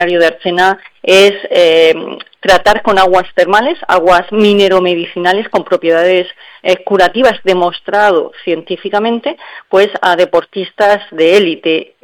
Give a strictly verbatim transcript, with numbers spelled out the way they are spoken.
de Archena es eh, tratar con aguas termales, aguas mineromedicinales con propiedades eh, curativas, demostrado científicamente, pues a deportistas de élite.